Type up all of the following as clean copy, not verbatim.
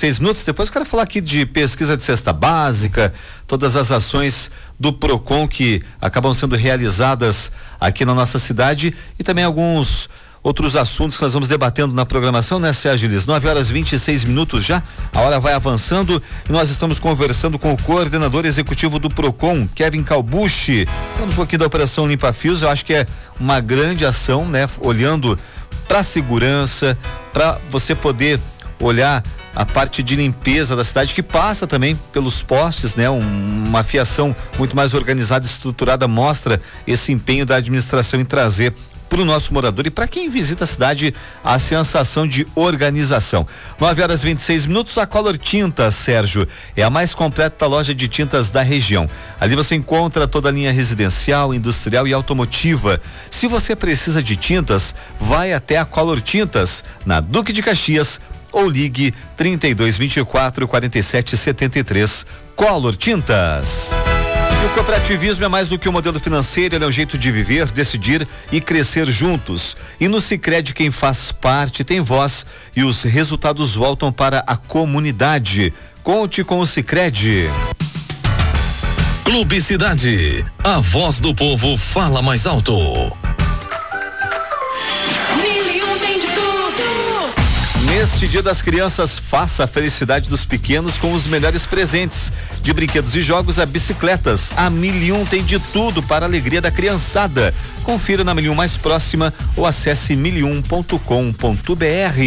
23 minutos. Depois eu quero falar aqui de pesquisa de cesta básica, todas as ações do PROCON que acabam sendo realizadas aqui na nossa cidade e também alguns outros assuntos que nós vamos debatendo na programação, né, Sérgio Liz? 9h26 já, a hora vai avançando e nós estamos conversando com o coordenador executivo do PROCON, Kevin Calbucci. Falamos um pouquinho da Operação Limpa Fios, eu acho que é uma grande ação, né, olhando para a segurança, para você poder olhar a parte de limpeza da cidade, que passa também pelos postes, né? Uma fiação muito mais organizada e estruturada mostra esse empenho da administração em trazer para o nosso morador e para quem visita a cidade a sensação de organização. 9h26, a Color Tintas, Sérgio, é a mais completa loja de tintas da região. Ali você encontra toda a linha residencial, industrial e automotiva. Se você precisa de tintas, vai até a Color Tintas, na Duque de Caxias, ou ligue 3224-4773. Color Tintas. O cooperativismo é mais do que um modelo financeiro, ele é um jeito de viver, decidir e crescer juntos. E no Sicredi quem faz parte tem voz e os resultados voltam para a comunidade. Conte com o Sicredi. Clube Cidade, a voz do povo fala mais alto. Neste Dia das Crianças, faça a felicidade dos pequenos com os melhores presentes. De brinquedos e jogos a bicicletas, a 1001 tem de tudo para a alegria da criançada. Confira na 1001 mais próxima ou acesse 1001.com.br.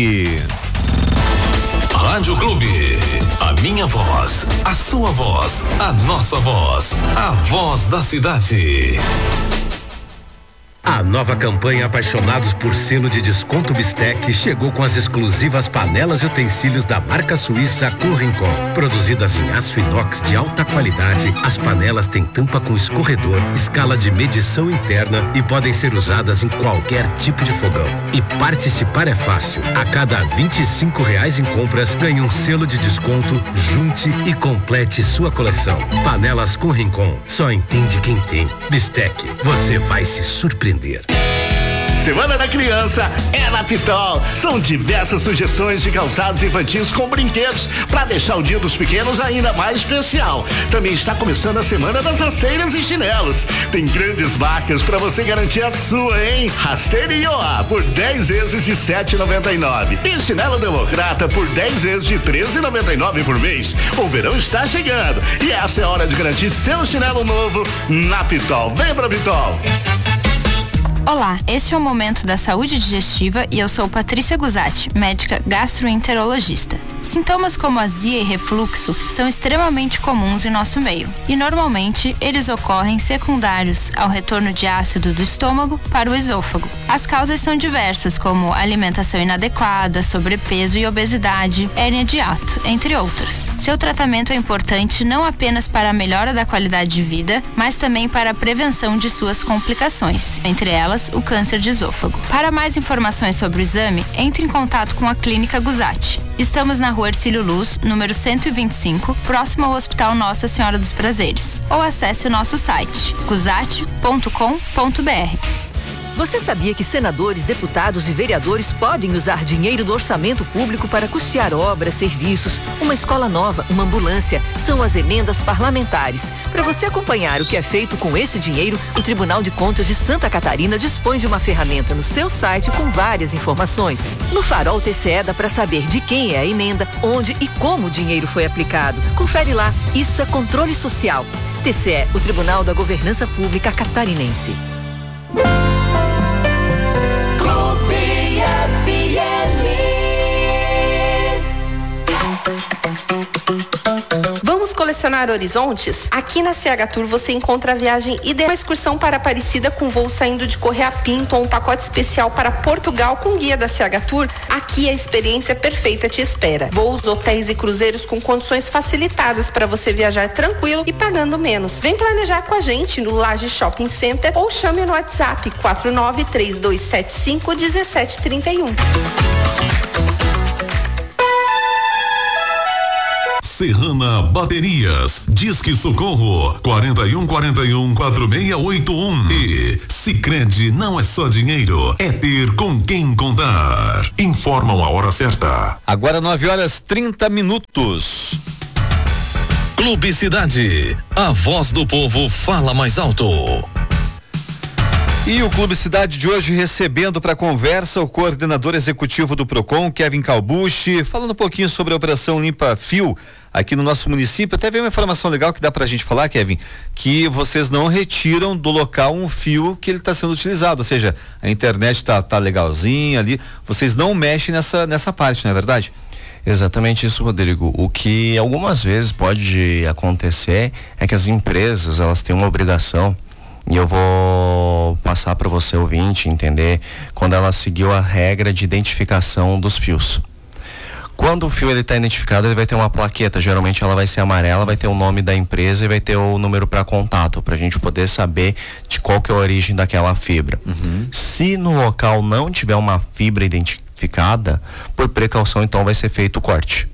Rádio Clube, a minha voz, a sua voz, a nossa voz, a voz da cidade. A nova campanha Apaixonados por Selo de Desconto Bistec chegou com as exclusivas panelas e utensílios da marca suíça Corrincon. Produzidas em aço inox de alta qualidade, as panelas têm tampa com escorredor, escala de medição interna e podem ser usadas em qualquer tipo de fogão. E participar é fácil. A cada R$25 em compras, ganhe um selo de desconto, junte e complete sua coleção. Panelas Corrincon, só entende quem tem. Bistec, você vai se surpreender. Semana da Criança é na Pitol. São diversas sugestões de calçados infantis com brinquedos para deixar o Dia dos Pequenos ainda mais especial. Também está começando a Semana das Rasteiras e Chinelos. Tem grandes marcas para você garantir a sua, hein? Rasteira Ioá por 10 vezes de R$7,99 e chinelo Democrata por 10 vezes de R$13,99 por mês. O verão está chegando e essa é a hora de garantir seu chinelo novo na Pitol. Vem pra Pitol. Olá, este é o Momento da Saúde Digestiva e eu sou Patrícia Guzatti, médica gastroenterologista. Sintomas como azia e refluxo são extremamente comuns em nosso meio e normalmente eles ocorrem secundários ao retorno de ácido do estômago para o esôfago. As causas são diversas, como alimentação inadequada, sobrepeso e obesidade, hérnia de hiato, entre outras. Seu tratamento é importante não apenas para a melhora da qualidade de vida, mas também para a prevenção de suas complicações, entre elas o câncer de esôfago. Para mais informações sobre o exame, entre em contato com a Clínica Guzatti. Estamos na Rua Ercílio Luz, número 125, próximo ao Hospital Nossa Senhora dos Prazeres. Ou acesse o nosso site, guzatti.com.br. Você sabia que senadores, deputados e vereadores podem usar dinheiro do orçamento público para custear obras, serviços, uma escola nova, uma ambulância? São as emendas parlamentares. Para você acompanhar o que é feito com esse dinheiro, o Tribunal de Contas de Santa Catarina dispõe de uma ferramenta no seu site com várias informações. No Farol TCE dá para saber de quem é a emenda, onde e como o dinheiro foi aplicado. Confere lá, isso é controle social. TCE, o Tribunal da Governança Pública Catarinense. Vamos colecionar horizontes? Aqui na CH Tour você encontra a viagem ideal, uma excursão para Aparecida com voo saindo de Correia Pinto ou um pacote especial para Portugal com guia da CH Tour. Aqui a experiência perfeita te espera. Voos, hotéis e cruzeiros com condições facilitadas para você viajar tranquilo e pagando menos. Vem planejar com a gente no Laje Shopping Center ou chame no WhatsApp 4932751731. Serrana Baterias, Disque Socorro 4141-4681. E Sicredi não é só dinheiro, é ter com quem contar. Informam a hora certa. Agora 9h30. Clube Cidade, a voz do povo fala mais alto. E o Clube Cidade de hoje recebendo para conversa o coordenador executivo do Procon, Kevin Calbucci, falando um pouquinho sobre a operação Limpa Fio aqui no nosso município. Até veio uma informação legal que dá pra gente falar, Kevin, que vocês não retiram do local um fio que ele está sendo utilizado, ou seja, a internet tá legalzinha ali, vocês não mexem nessa parte, não é verdade? Exatamente isso, Rodrigo. O que algumas vezes pode acontecer é que as empresas, elas têm uma obrigação, e eu vou passar para você, ouvinte, entender, quando ela seguiu a regra de identificação dos fios. Quando o fio ele está identificado, ele vai ter uma plaqueta, geralmente ela vai ser amarela, vai ter o nome da empresa e vai ter o número para contato, para a gente poder saber de qual que é a origem daquela fibra. Se no local não tiver uma fibra identificada, por precaução, então vai ser feito o corte.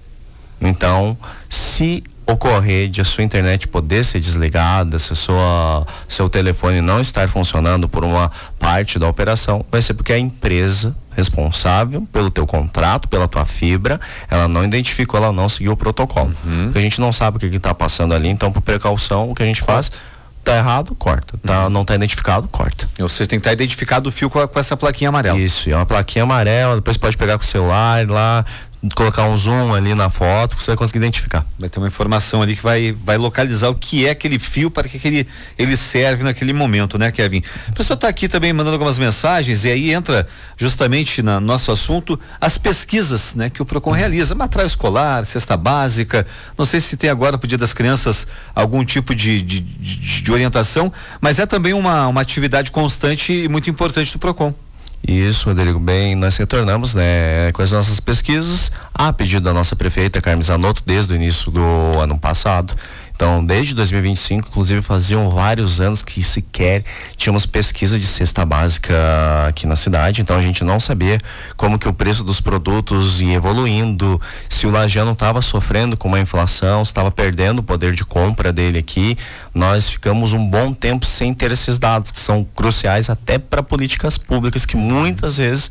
Então, se ocorrer de a sua internet poder ser desligada, se seu telefone não estar funcionando por uma parte da operação, vai ser porque a empresa responsável pelo teu contrato, pela tua fibra, ela não identificou, ela não seguiu o protocolo. Porque a gente não sabe o que está passando ali, então por precaução o que a gente faz, tá errado, corta, não tá identificado, corta. Vocês têm que estar identificado o fio com essa plaquinha amarela. Isso, é uma plaquinha amarela, depois pode pegar com o celular lá, colocar um zoom ali na foto que você vai conseguir identificar. Vai ter uma informação ali que vai localizar o que é aquele fio, para que ele serve naquele momento, né, Kevin? O pessoal está aqui também mandando algumas mensagens e aí entra justamente no nosso assunto as pesquisas, né, que o Procon realiza, material escolar, cesta básica, não sei se tem agora pro Dia das Crianças algum tipo de orientação, mas é também uma atividade constante e muito importante do Procon. Isso, Rodrigo, bem, nós retornamos, né, com as nossas pesquisas a pedido da nossa prefeita Carmen Zanotto desde o início do ano passado. Então, desde 2025, inclusive faziam vários anos que sequer tínhamos pesquisa de cesta básica aqui na cidade, então a gente não sabia como que o preço dos produtos ia evoluindo, se o lajeano estava sofrendo com uma inflação, se estava perdendo o poder de compra dele aqui. Nós ficamos um bom tempo sem ter esses dados, que são cruciais até para políticas públicas, que muitas vezes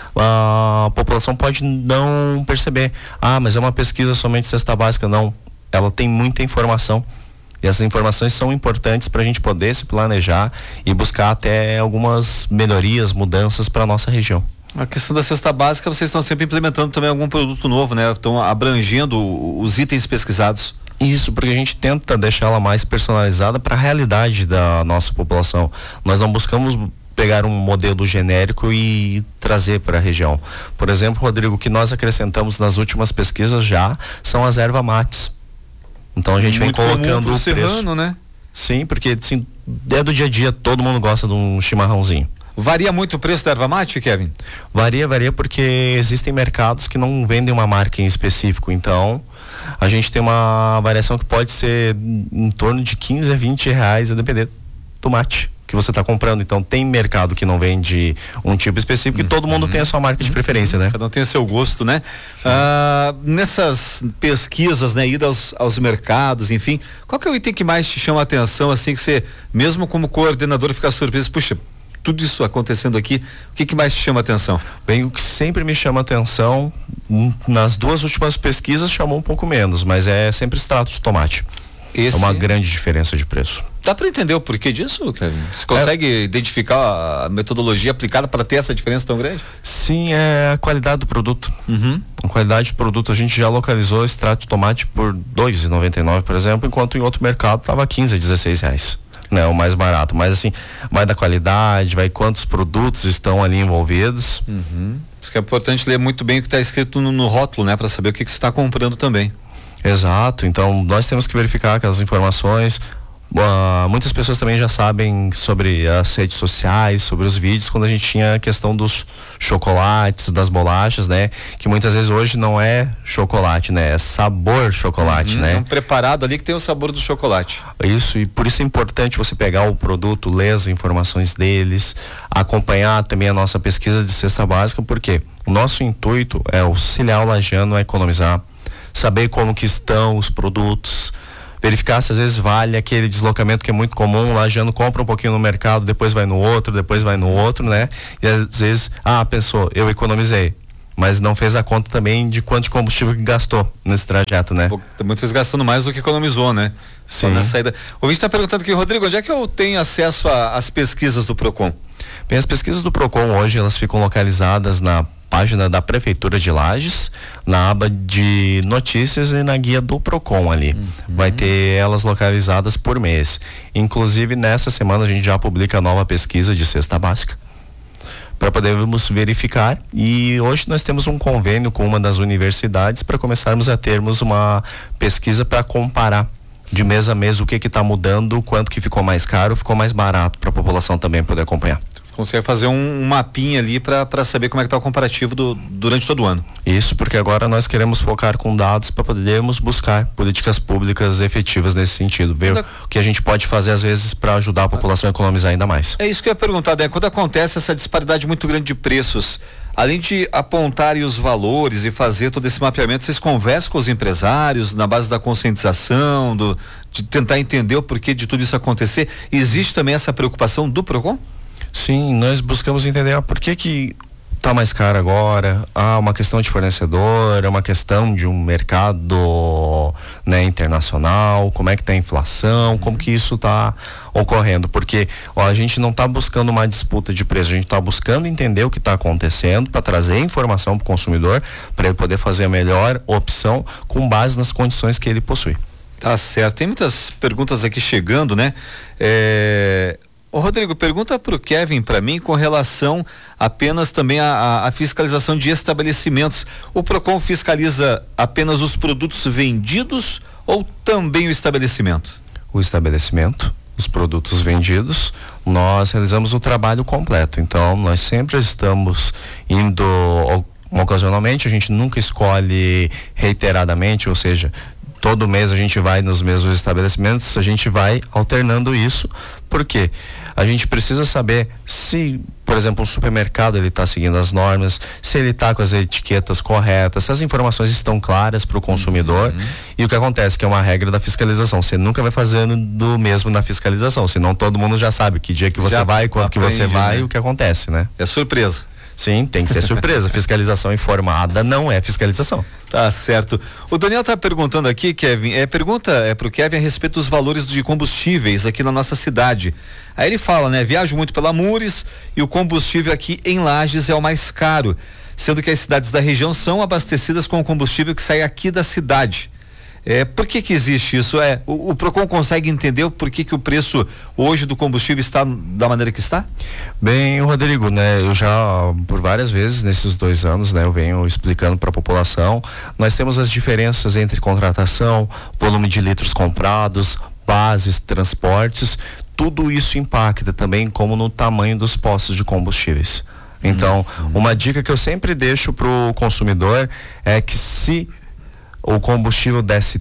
a população pode não perceber. Mas é uma pesquisa somente de cesta básica. Não, ela tem muita informação e essas informações são importantes para a gente poder se planejar e buscar até algumas melhorias, mudanças para a nossa região. A questão da cesta básica, vocês estão sempre implementando também algum produto novo, né? Estão abrangendo os itens pesquisados. Isso, porque a gente tenta deixar ela mais personalizada para a realidade da nossa população. Nós não buscamos pegar um modelo genérico e trazer para a região. Por exemplo, Rodrigo, o que nós acrescentamos nas últimas pesquisas já são as erva mates. Então a gente vem colocando o preço, né? Sim, porque assim, é do dia a dia, todo mundo gosta de um chimarrãozinho. Varia muito o preço da erva mate, Kevin? Varia porque existem mercados que não vendem uma marca em específico, então a gente tem uma variação que pode ser em torno de 15 a 20 reais, a depender do mate que você está comprando. Então tem mercado que não vende um tipo específico e todo mundo tem a sua marca de preferência, né? Cada um tem o seu gosto, né? Nessas pesquisas, né, ida aos mercados, enfim, qual que é o item que mais te chama a atenção, assim, que você, mesmo como coordenador, fica surpreso, puxa, tudo isso acontecendo aqui, o que mais te chama a atenção? Bem, o que sempre me chama a atenção, nas duas últimas pesquisas chamou um pouco menos, mas é sempre extrato de tomate. É uma grande diferença de preço. Dá para entender o porquê disso, Kevin? Você consegue identificar a metodologia aplicada para ter essa diferença tão grande? Sim, é a qualidade do produto. A qualidade do produto, a gente já localizou extrato de tomate por R$2,99, por exemplo, enquanto em outro mercado estava 15 a 16 reais. Né, o mais barato, mas assim, vai da qualidade, vai quantos produtos estão ali envolvidos. Isso que é importante ler muito bem o que está escrito no rótulo, né, para saber o que você está comprando também. Exato, então nós temos que verificar aquelas informações. Muitas pessoas também já sabem sobre as redes sociais, sobre os vídeos, quando a gente tinha a questão dos chocolates, das bolachas, né? Que muitas vezes hoje não é chocolate, né? É sabor chocolate, né? É um preparado ali que tem o sabor do chocolate. Isso, e por isso é importante você pegar o produto, ler as informações deles, acompanhar também a nossa pesquisa de cesta básica, porque o nosso intuito é auxiliar o lajeano a economizar, saber como que estão os produtos, verificar se às vezes vale aquele deslocamento que é muito comum, lá já compra um pouquinho no mercado, depois vai no outro, né? E às vezes, pensou, eu economizei, mas não fez a conta também de quanto de combustível que gastou nesse trajeto, né? Muitas vezes gastando mais do que economizou, né? Sim. Na saída. O ouvinte está perguntando aqui, Rodrigo, onde é que eu tenho acesso às pesquisas do Procon? Bem, as pesquisas do Procon hoje, elas ficam localizadas na página da Prefeitura de Lages, na aba de notícias e na guia do Procon ali. Vai ter elas localizadas por mês. Inclusive, nessa semana a gente já publica a nova pesquisa de cesta básica, para podermos verificar, e hoje nós temos um convênio com uma das universidades para começarmos a termos uma pesquisa para comparar de mês a mês o que está mudando, quanto que ficou mais caro, ficou mais barato, para a população também poder acompanhar. Consegue fazer um mapinha ali para saber como é que está o comparativo durante todo o ano. Isso, porque agora nós queremos focar com dados para podermos buscar políticas públicas efetivas nesse sentido, ver o que a gente pode fazer às vezes para ajudar a população a economizar ainda mais. É isso que eu ia perguntar, né? Quando acontece essa disparidade muito grande de preços, além de apontarem os valores e fazer todo esse mapeamento, vocês conversam com os empresários na base da conscientização, de tentar entender o porquê de tudo isso acontecer? Existe também essa preocupação do Procon? Sim, nós buscamos entender por que tá mais caro agora, uma questão de fornecedor, é uma questão de um mercado, né, internacional, como é que tá a inflação, como que isso tá ocorrendo, porque a gente não tá buscando uma disputa de preço, a gente tá buscando entender o que tá acontecendo para trazer informação pro consumidor, para ele poder fazer a melhor opção com base nas condições que ele possui. Tá certo, tem muitas perguntas aqui chegando, né? Ô Rodrigo, pergunta pro Kevin, para mim, com relação apenas também à fiscalização de estabelecimentos. O Procon fiscaliza apenas os produtos vendidos ou também o estabelecimento? O estabelecimento, os produtos vendidos, nós realizamos o trabalho completo. Então, nós sempre estamos indo ocasionalmente, a gente nunca escolhe reiteradamente, ou seja, todo mês a gente vai nos mesmos estabelecimentos, a gente vai alternando isso, porque a gente precisa saber se, por exemplo, um supermercado ele está seguindo as normas, se ele está com as etiquetas corretas, se as informações estão claras para o consumidor. E o que acontece, que é uma regra da fiscalização, você nunca vai fazendo do mesmo na fiscalização, senão todo mundo já sabe que dia que você vai, quando que você vai, o que acontece, né? É surpresa. Sim, tem que ser surpresa. Fiscalização informada não é fiscalização. Tá certo. O Daniel tá perguntando aqui, Kevin, pergunta pro Kevin a respeito dos valores de combustíveis aqui na nossa cidade. Aí ele fala, né? Viajo muito pela Mures e o combustível aqui em Lages é o mais caro, sendo que as cidades da região são abastecidas com o combustível que sai aqui da cidade. Por que existe isso? O Procon consegue entender o porquê que o preço hoje do combustível está da maneira que está? Bem, Rodrigo, né, eu já por várias vezes nesses 2 anos, né, eu venho explicando para a população, nós temos as diferenças entre contratação, volume de litros comprados, bases, transportes, tudo isso impacta também como no tamanho dos postos de combustíveis. Então, uma dica que eu sempre deixo pro consumidor é que se o combustível desse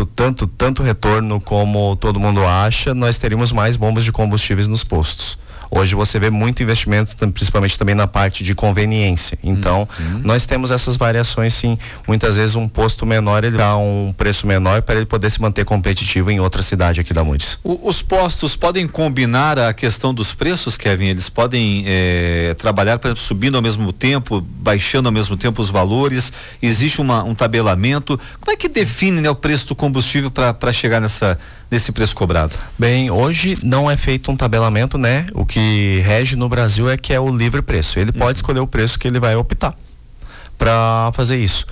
tanto retorno como todo mundo acha, nós teríamos mais bombas de combustíveis nos postos. Hoje você vê muito investimento, principalmente também na parte de conveniência. Então, nós temos essas variações, sim. Muitas vezes um posto menor, ele dá um preço menor para ele poder se manter competitivo em outra cidade aqui da Mures. Os postos podem combinar a questão dos preços, Kevin? Eles podem trabalhar, por exemplo, subindo ao mesmo tempo, baixando ao mesmo tempo os valores? Existe um tabelamento? Como é que define, né, o preço do combustível para chegar nesse preço cobrado? Bem, hoje não é feito um tabelamento, né? O que rege no Brasil é que é o livre preço. Ele pode escolher o preço que ele vai optar para fazer isso.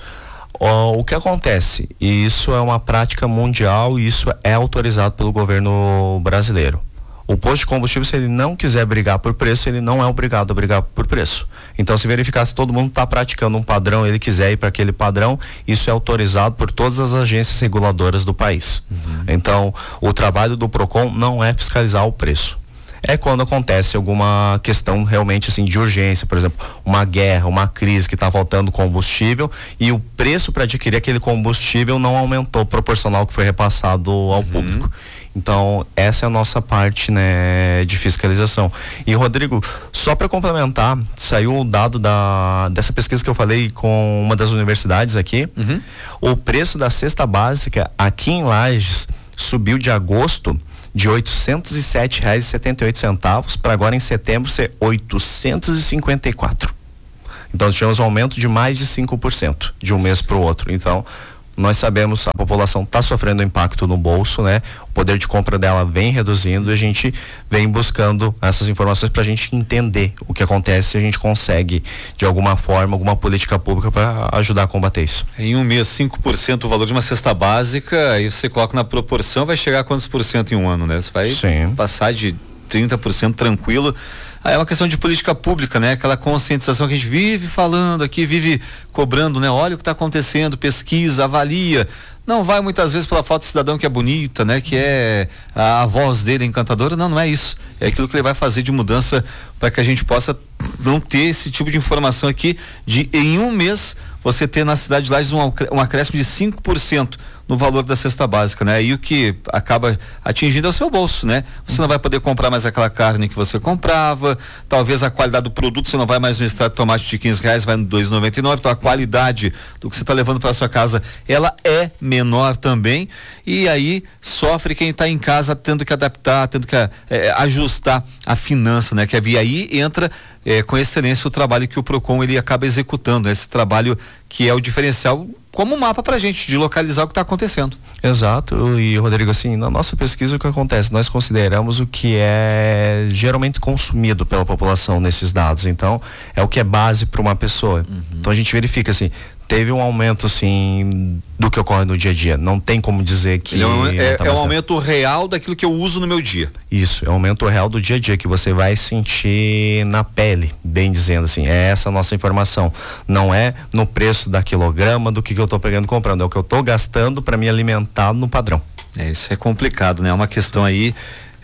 O que acontece? E isso é uma prática mundial e isso é autorizado pelo governo brasileiro. O posto de combustível, se ele não quiser brigar por preço, ele não é obrigado a brigar por preço. Então, se verificar se todo mundo está praticando um padrão, ele quiser ir para aquele padrão, isso é autorizado por todas as agências reguladoras do país. Então, o trabalho do Procon não é fiscalizar o preço. É quando acontece alguma questão realmente assim de urgência, por exemplo, uma guerra, uma crise que está faltando combustível e o preço para adquirir aquele combustível não aumentou proporcional ao que foi repassado ao público. Então, essa é a nossa parte, né, de fiscalização. E, Rodrigo, só para complementar, saiu um dado dessa pesquisa que eu falei com uma das universidades aqui. O preço da cesta básica aqui em Lages subiu de agosto de R$ 807,78 para agora em setembro ser 854. Então nós tivemos um aumento de mais de 5% de um mês para o outro. Então nós sabemos, a população está sofrendo impacto no bolso, né? O poder de compra dela vem reduzindo e a gente vem buscando essas informações para a gente entender o que acontece, se a gente consegue de alguma forma, alguma política pública para ajudar a combater isso. Em um mês, 5% o valor de uma cesta básica, aí você coloca na proporção, vai chegar a quantos por cento em um ano, né? Você vai passar de 30% tranquilo. Aí é uma questão de política pública, né? Aquela conscientização que a gente vive falando aqui, vive cobrando, né? Olha o que está acontecendo, pesquisa, avalia. Não vai muitas vezes pela foto do cidadão que é bonita, né? Que é a voz dele encantadora. Não é isso. É aquilo que ele vai fazer de mudança para que a gente possa não ter esse tipo de informação aqui de em um mês você ter na cidade de Lages um acréscimo de 5% no valor da cesta básica, né? E o que acaba atingindo é o seu bolso, né? Você não vai poder comprar mais aquela carne que você comprava, talvez a qualidade do produto, você não vai mais no extrato de tomate de R$15, vai no R$2,99, então a qualidade do que você está levando para sua casa, ela é menor também, e aí sofre quem está em casa tendo que adaptar, tendo que ajustar a finança, né? Que aí entra com excelência o trabalho que o Procon ele acaba executando, esse trabalho que é o diferencial como um mapa pra gente, de localizar o que está acontecendo. Exato, e Rodrigo, assim, na nossa pesquisa o que acontece? Nós consideramos o que é geralmente consumido pela população nesses dados, então é o que é base para uma pessoa. Então a gente verifica assim, teve um aumento assim do que ocorre no dia a dia, não tem como dizer que é um aumento real daquilo que eu uso no meu dia. Isso, é um aumento real do dia a dia que você vai sentir na pele, bem dizendo assim, é essa a nossa informação, não é no preço da quilograma do que eu estou pegando e comprando, é o que eu estou gastando para me alimentar no padrão. Isso é complicado, né? É uma questão aí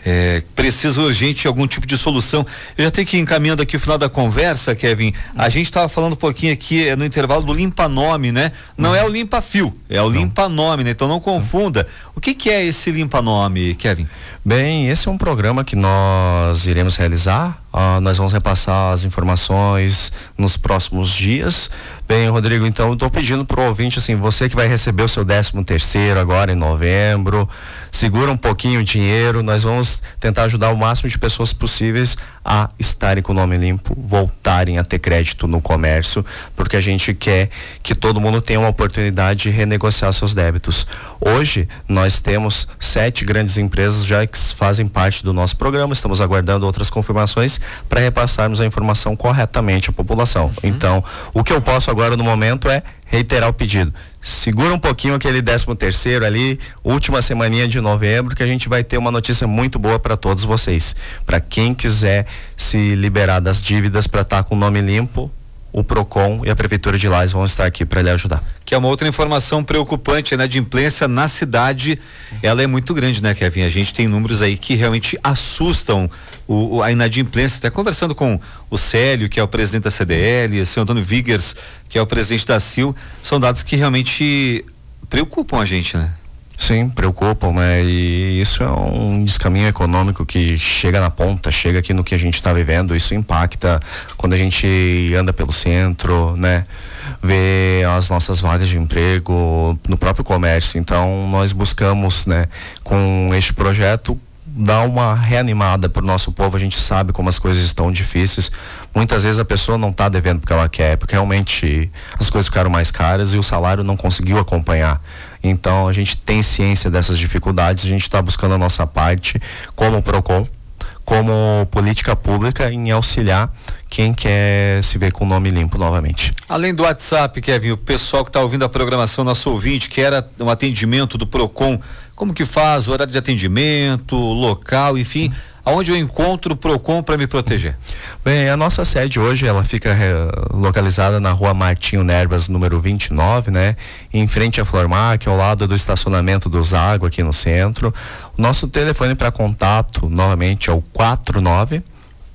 precisa urgente algum tipo de solução. Eu já tenho que ir encaminhando aqui o final da conversa, Kevin. A gente estava falando um pouquinho aqui no intervalo do limpa-nome, né? Não é o limpa-fio, é o limpa-nome, né? Então não confunda. O que é esse limpa-nome, Kevin? Bem, esse é um programa que nós iremos realizar. Nós vamos repassar as informações nos próximos dias. Bem, Rodrigo, então eu estou pedindo pro ouvinte, assim, você que vai receber o seu 13º agora em novembro, segura um pouquinho o dinheiro, nós vamos tentar ajudar o máximo de pessoas possíveis a estarem com o nome limpo, voltarem a ter crédito no comércio, porque a gente quer que todo mundo tenha uma oportunidade de renegociar seus débitos. Hoje, nós temos 7 grandes empresas já que fazem parte do nosso programa, estamos aguardando outras confirmações para repassarmos a informação corretamente à população. Então, o que eu posso agora no momento é reiterar o pedido. Segura um pouquinho aquele 13º ali, última semaninha de novembro, que a gente vai ter uma notícia muito boa para todos vocês. Para quem quiser se liberar das dívidas para estar com o nome limpo, o Procon e a Prefeitura de Lages vão estar aqui para lhe ajudar. Que é uma outra informação preocupante, a inadimplência na cidade, ela é muito grande, né, Kevin? A gente tem números aí que realmente assustam a inadimplência. Até conversando com o Célio, que é o presidente da CDL, o senhor Antônio Vigers, que é o presidente da CIL, são dados que realmente preocupam a gente, né? Sim, preocupam, né? E isso é um descaminho econômico que chega na ponta, chega aqui no que a gente está vivendo, isso impacta quando a gente anda pelo centro, né? Vê as nossas vagas de emprego no próprio comércio. Então nós buscamos, né, com este projeto, dar uma reanimada pro nosso povo. A gente sabe como as coisas estão difíceis. Muitas vezes a pessoa não está devendo porque ela quer, porque realmente as coisas ficaram mais caras e o salário não conseguiu acompanhar. Então a gente tem ciência dessas dificuldades, a gente está buscando a nossa parte como Procon, como política pública em auxiliar quem quer se ver com o nome limpo novamente. Além do WhatsApp, Kevin, o pessoal que está ouvindo a programação, nosso ouvinte, que era um atendimento do Procon, como que faz o horário de atendimento, local, enfim, aonde eu encontro o Procon para me proteger? Bem, a nossa sede hoje, ela fica localizada na rua Martinho Nerbas, número 29, né? Em frente à Flormar, ao lado do estacionamento do Zago aqui no centro. O nosso telefone para contato, novamente, é o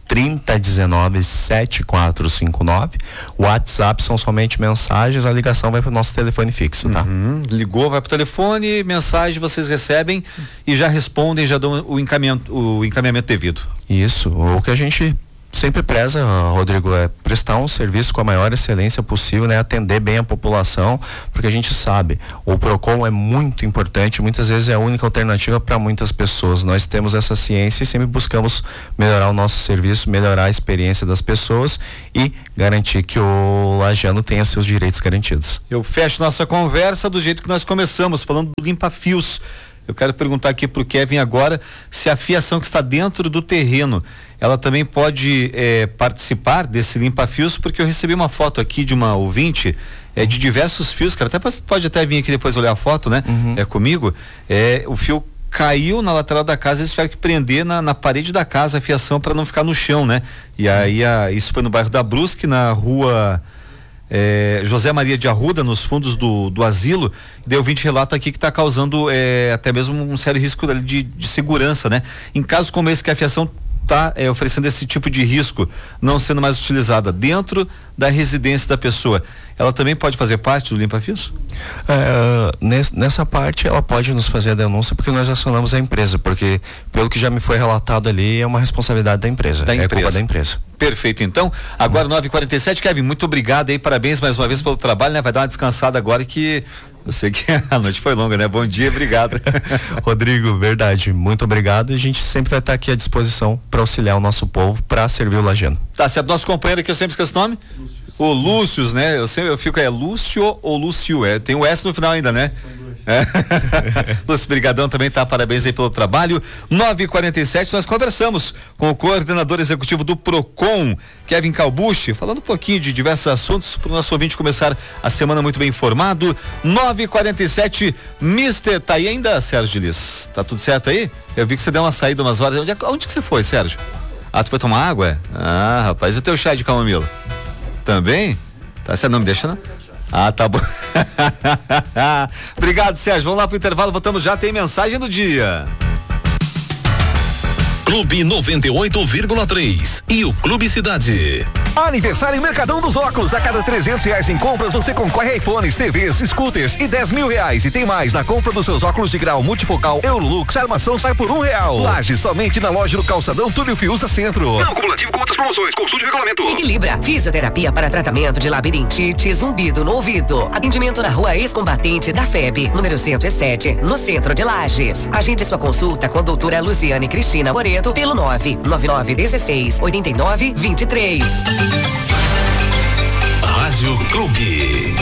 3019-7459. O WhatsApp são somente mensagens, a ligação vai para o nosso telefone fixo, tá? Ligou, vai pro telefone, mensagem vocês recebem e já respondem, já dão o encaminhamento devido. Isso, o que a gente sempre preza, Rodrigo, é prestar um serviço com a maior excelência possível, né? Atender bem a população, porque a gente sabe, o PROCON é muito importante, muitas vezes é a única alternativa para muitas pessoas. Nós temos essa ciência e sempre buscamos melhorar o nosso serviço, melhorar a experiência das pessoas e garantir que o lajeano tenha seus direitos garantidos. Eu fecho nossa conversa do jeito que nós começamos, falando do limpa-fios. Eu quero perguntar aqui pro Kevin agora se a fiação que está dentro do terreno, ela também pode participar desse limpa-fios, porque eu recebi uma foto aqui de uma ouvinte de diversos fios, cara, pode até vir aqui depois olhar a foto, né? Comigo, o fio caiu na lateral da casa, eles tiveram que prender na parede da casa a fiação para não ficar no chão, né? E aí isso foi no bairro da Brusque, na rua José Maria de Arruda, nos fundos do asilo. Daí o ouvinte relata aqui que está causando até mesmo um sério risco de segurança, né? Em casos como esse que a fiação está oferecendo esse tipo de risco, não sendo mais utilizada dentro da residência da pessoa, ela também pode fazer parte do limpa-fios? Nessa parte ela pode nos fazer a denúncia, porque nós acionamos a empresa, porque pelo que já me foi relatado ali, é uma responsabilidade da empresa. É culpa da empresa. Perfeito, então. Agora 9h47, Kevin, muito obrigado aí, parabéns mais uma vez pelo trabalho, né? Vai dar uma descansada agora que eu sei que a noite foi longa, né? Bom dia, obrigado. Rodrigo, verdade, muito obrigado, e a gente sempre vai estar aqui à disposição para auxiliar o nosso povo, para servir o lajeano. Tá certo, nosso companheiro aqui, eu sempre esqueço o nome? O Lúcio, né? Eu fico, Lúcio ou Lúcio? Tem o S no final ainda, né? Lúcio, brigadão também, tá? Parabéns aí pelo trabalho. 9h47, nós conversamos com o coordenador executivo do PROCON, Kevin Calbucci, falando um pouquinho de diversos assuntos para o nosso ouvinte começar a semana muito bem informado. 9h47, Mister, tá aí ainda, Sérgio Liz? Tá tudo certo aí? Eu vi que você deu uma saída umas horas. Onde que você foi, Sérgio? Tu foi tomar água? Rapaz, e o teu chá de camomila? Também? Tá, você não me deixa, não? Tá bom. Obrigado, Sérgio. Vamos lá pro intervalo, voltamos já, tem mensagem do dia. Clube 98,3 e o Clube Cidade. Aniversário Mercadão dos Óculos. A cada R$300 em compras, você concorre a iPhones, TVs, scooters e R$10.000. E tem mais, na compra dos seus óculos de grau multifocal Eurolux, a armação sai por R$1. Laje somente na loja do Calçadão Túlio Fiuza Centro. Não cumulativo com outras promoções. Consulte o regulamento. Equilibra. Fisioterapia para tratamento de labirintite, zumbido no ouvido. Atendimento na Rua Ex-Combatente da FEB, número 107, no centro de Lages. Agende sua consulta com a doutora Luciane Cristina Moreto pelo 99916-8923. Rádio Clube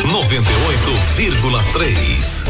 98,3.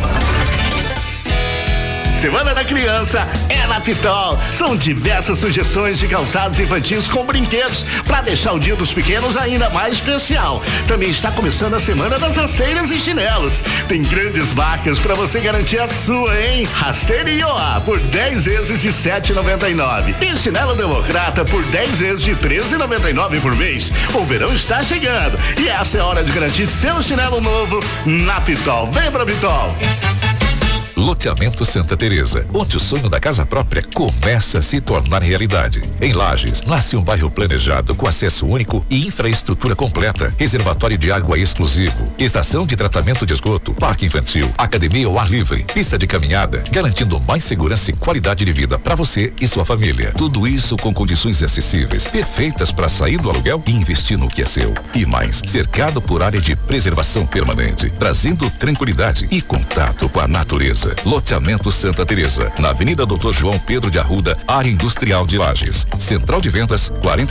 Semana da Criança é na Pitol. São diversas sugestões de calçados infantis com brinquedos para deixar o Dia dos Pequenos ainda mais especial. Também está começando a Semana das Rasteiras e Chinelos. Tem grandes marcas para você garantir a sua, hein? Rasteira Ioá por 10 vezes de R$7,99 e chinelo Democrata por 10 vezes de R$13,99 por mês. O verão está chegando e essa é a hora de garantir seu chinelo novo na Pitol. Vem pra Pitol. Loteamento Santa Teresa, onde o sonho da casa própria começa a se tornar realidade. Em Lages, nasce um bairro planejado com acesso único e infraestrutura completa, reservatório de água exclusivo, estação de tratamento de esgoto, parque infantil, academia ao ar livre, pista de caminhada, garantindo mais segurança e qualidade de vida para você e sua família. Tudo isso com condições acessíveis, perfeitas para sair do aluguel e investir no que é seu. E mais, cercado por área de preservação permanente, trazendo tranquilidade e contato com a natureza. Loteamento Santa Teresa, na Avenida Dr. João Pedro de Arruda, área industrial de Lages. Central de vendas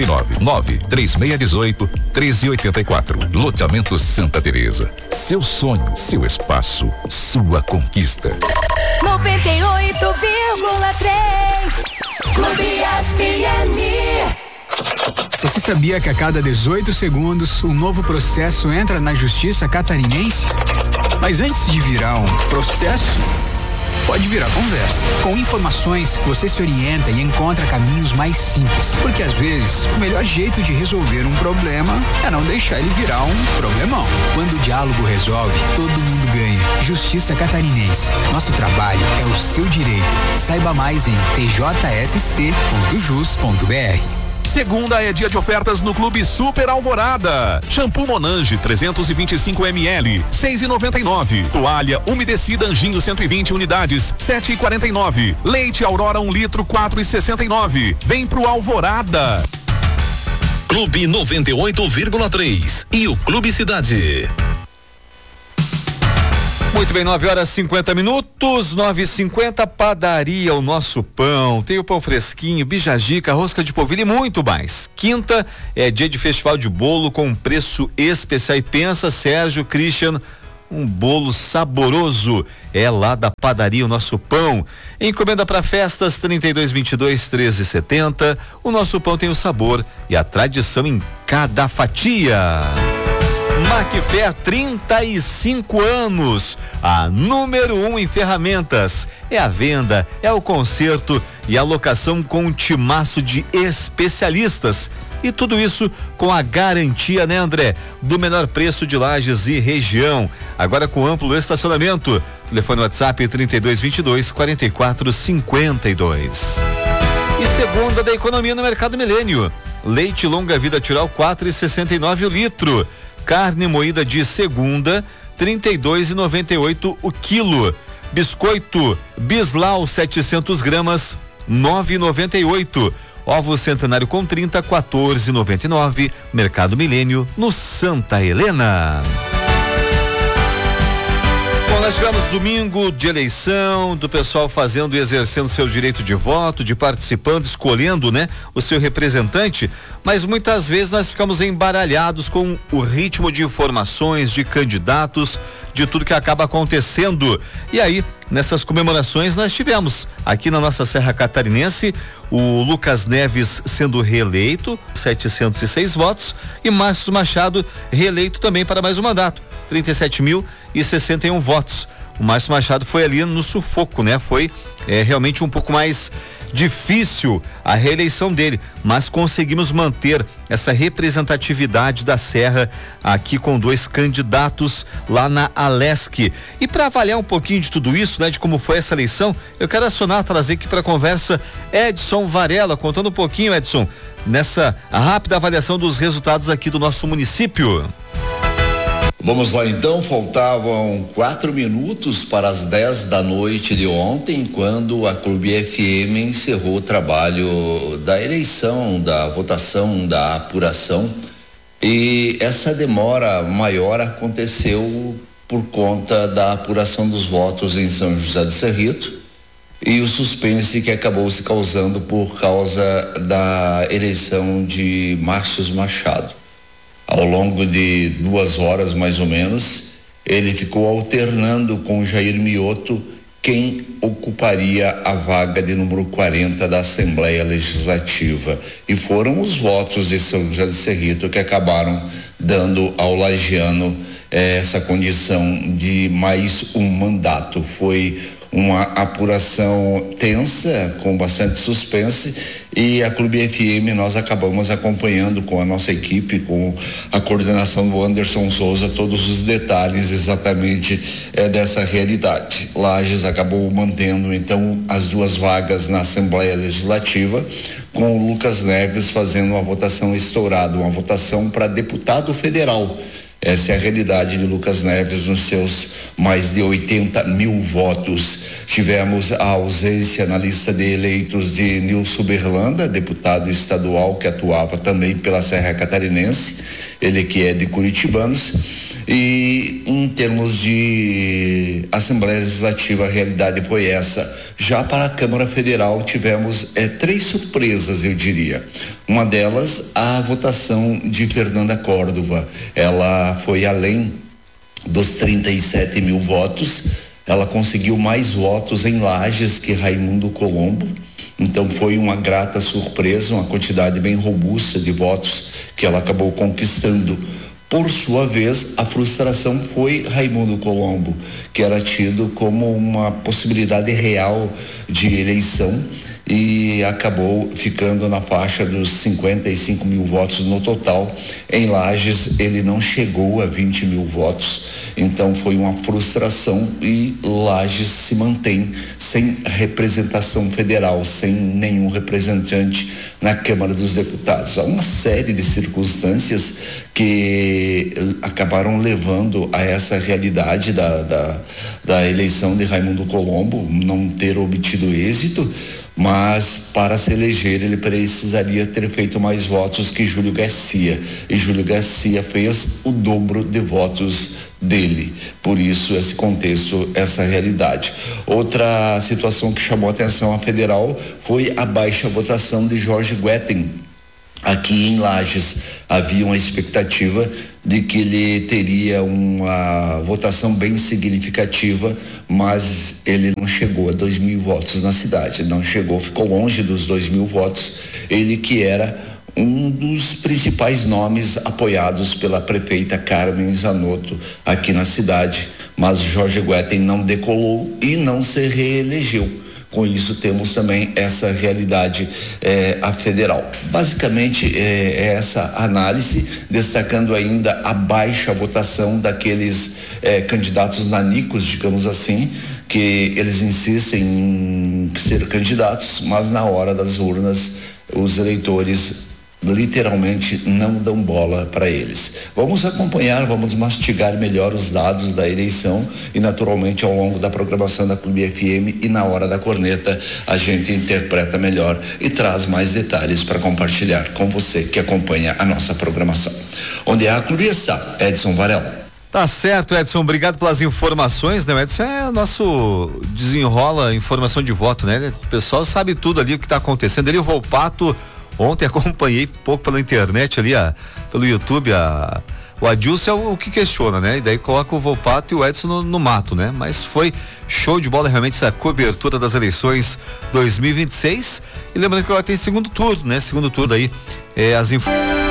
49-93618-1384. Loteamento Santa Teresa. Seu sonho, seu espaço, sua conquista. 98,3 Clube FM. Você sabia que a cada 18 segundos um novo processo entra na Justiça Catarinense? Mas antes de virar um processo, pode virar conversa. Com informações, você se orienta e encontra caminhos mais simples. Porque às vezes, o melhor jeito de resolver um problema é não deixar ele virar um problemão. Quando o diálogo resolve, todo mundo ganha. Justiça Catarinense. Nosso trabalho é o seu direito. Saiba mais em tjsc.jus.br. Segunda é dia de ofertas no Clube Super Alvorada. Shampoo Monange 325 ml, 6,99. Toalha umedecida Anjinho 120 unidades, 7,49. Leite Aurora 1 litro, 4,69. Vem pro Alvorada. Clube 98,3 e o Clube Cidade. Muito bem, 9h50, 9h50, Padaria O Nosso Pão. Tem o pão fresquinho, bijagica, rosca de polvilho e muito mais. Quinta é dia de festival de bolo com preço especial. E pensa, Sérgio, Christian, um bolo saboroso. É lá da Padaria O Nosso Pão. Encomenda para festas 3222-1370. O Nosso Pão tem o sabor e a tradição em cada fatia. Macfer, 35 anos, a número 1 em ferramentas. É a venda, é o conserto e a locação com um timaço de especialistas. E tudo isso com a garantia, né, André? Do menor preço de Lages e região. Agora com amplo estacionamento. Telefone WhatsApp 3222-4452. E segunda da economia no Mercado Milênio. Leite longa vida Tirol 4,69 o litro. Carne moída de segunda, 32,98 o quilo. Biscoito Bislau 700 gramas, 9,98. Ovo centenário com 30, 14,99. Mercado Milênio, no Santa Helena. Bom, nós tivemos domingo de eleição, do pessoal fazendo e exercendo seu direito de voto, de participando, escolhendo, né, o seu representante, mas muitas vezes nós ficamos embaralhados com o ritmo de informações, de candidatos, de tudo que acaba acontecendo. E aí, nessas comemorações nós tivemos aqui na nossa Serra Catarinense o Lucas Neves sendo reeleito, 706 votos, e Márcio Machado reeleito também para mais um mandato, 37.061 votos. O Márcio Machado foi ali no sufoco, né? Foi realmente um pouco mais difícil a reeleição dele, mas conseguimos manter essa representatividade da Serra aqui com 2 candidatos lá na Alesc. E para avaliar um pouquinho de tudo isso, né, de como foi essa eleição, eu quero trazer aqui para a conversa Edson Varela, contando um pouquinho, Edson, nessa rápida avaliação dos resultados aqui do nosso município. Vamos lá então, faltavam 4 minutos para as 10 da noite de ontem, quando a Clube FM encerrou o trabalho da eleição, da votação, da apuração, e essa demora maior aconteceu por conta da apuração dos votos em São José do Cerrito e o suspense que acabou se causando por causa da eleição de Márcio Machado. Ao longo de 2 horas, mais ou menos, ele ficou alternando com Jair Mioto quem ocuparia a vaga de número 40 da Assembleia Legislativa. E foram os votos de São José do Cerrito que acabaram dando ao lagiano essa condição de mais um mandato. Foi uma apuração tensa, com bastante suspense, e a Clube FM nós acabamos acompanhando com a nossa equipe, com a coordenação do Anderson Souza, todos os detalhes exatamente dessa realidade. Lages acabou mantendo então as 2 vagas na Assembleia Legislativa, com o Lucas Neves fazendo uma votação estourada, uma votação para deputado federal. Essa é a realidade de Lucas Neves nos seus mais de 80 mil votos. Tivemos a ausência na lista de eleitos de Nilson Berlanda, deputado estadual que atuava também pela Serra Catarinense, ele que é de Curitibanos. E em termos de Assembleia Legislativa, a realidade foi essa. Já para a Câmara Federal tivemos 3 surpresas, eu diria. Uma delas, a votação de Fernanda Córdova. Ela foi além dos 37 mil votos. Ela conseguiu mais votos em Lages que Raimundo Colombo. Então foi uma grata surpresa, uma quantidade bem robusta de votos que ela acabou conquistando. Por sua vez, a frustração foi Raimundo Colombo, que era tido como uma possibilidade real de eleição, e acabou ficando na faixa dos 55 mil votos no total. Em Lages ele não chegou a 20 mil votos, então foi uma frustração e Lages se mantém sem representação federal, sem nenhum representante na Câmara dos Deputados. Há uma série de circunstâncias que acabaram levando a essa realidade da eleição de Raimundo Colombo não ter obtido êxito, mas para se eleger ele precisaria ter feito mais votos que Júlio Garcia, e Júlio Garcia fez o dobro de votos dele. Por isso esse contexto, essa realidade. Outra situação que chamou a atenção a federal foi a baixa votação de Jorge Guetem. Aqui em Lages havia uma expectativa de que ele teria uma votação bem significativa, mas ele não chegou a 2.000 votos na cidade, não chegou, ficou longe dos 2.000 votos, ele que era um dos principais nomes apoiados pela prefeita Carmen Zanotto aqui na cidade, mas Jorge Guetem não decolou e não se reelegeu. Com isso temos também essa realidade a federal. Basicamente é essa análise, destacando ainda a baixa votação daqueles candidatos nanicos, digamos assim, que eles insistem em ser candidatos, mas na hora das urnas os eleitores literalmente não dão bola para eles. Vamos acompanhar, vamos mastigar melhor os dados da eleição e naturalmente ao longo da programação da Clube FM e na hora da corneta a gente interpreta melhor e traz mais detalhes para compartilhar com você que acompanha a nossa programação. Onde é a Clube está, Edson Varela. Tá certo, Edson, obrigado pelas informações, né? Edson é o nosso desenrola informação de voto, né? O pessoal sabe tudo ali o que está acontecendo. Ele, o Volpato, ontem acompanhei pouco pela internet ali, pelo YouTube, o Adilson é o que questiona, né? E daí coloca o Volpato e o Edson no mato, né? Mas foi show de bola realmente essa cobertura das eleições 2026. E lembrando que agora tem segundo turno, né? Segundo turno aí, as informações